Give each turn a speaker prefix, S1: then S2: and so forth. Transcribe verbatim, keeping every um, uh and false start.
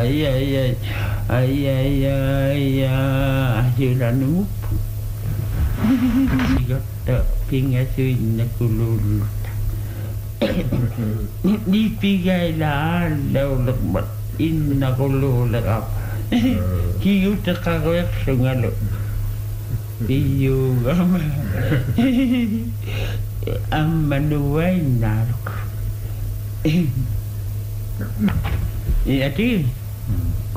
S1: ai ai ai ai ai ai ahiranmu sigatta pingasuin kulul ni pigai la laulak inna kululak apa hiu terkagak sungalo hiu ama amanuai naruk iya ti